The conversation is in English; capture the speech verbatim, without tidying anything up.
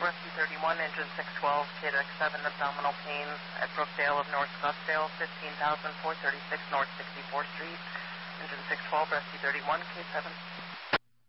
Rescue thirty-one, engine six twelve, K D E X seven, abdominal pain at Brookdale of North Scottsdale, fifteen thousand four thirty-six North sixty-fourth Street. Engine six twelve, Rescue thirty-one, K seven.